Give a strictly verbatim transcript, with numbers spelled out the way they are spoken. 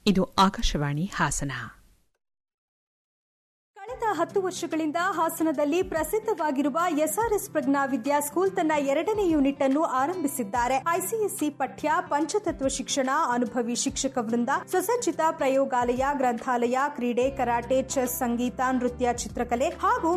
ಇದು ಆಕಾಶವಾಣಿ ಹಾಸನ. ಕಳೆದ ಹತ್ತು ವರ್ಷಗಳಿಂದ ಹಾಸನದಲ್ಲಿ ಪ್ರಸಿದ್ಧವಾಗಿರುವ ಎಸ್ಆರ್ಎಸ್ ಪ್ರಜ್ಞಾ ವಿದ್ಯಾ ಸ್ಕೂಲ್ ತನ್ನ ಎರಡನೇ ಯೂನಿಟ್ ಅನ್ನು ಆರಂಭಿಸಿದ್ದಾರೆ. ಐಸಿಎಸ್ಸಿ ಪಠ್ಯ, ಪಂಚತತ್ವ ಶಿಕ್ಷಣ, ಅನುಭವಿ ಶಿಕ್ಷಕ ವೃಂದ, ಸುಸಜ್ಜಿತ ಪ್ರಯೋಗಾಲಯ, ಗ್ರಂಥಾಲಯ, ಕ್ರೀಡೆ, ಕರಾಟೆ, ಚೆಸ್, ಸಂಗೀತ, ನೃತ್ಯ, ಚಿತ್ರಕಲೆ ಹಾಗೂ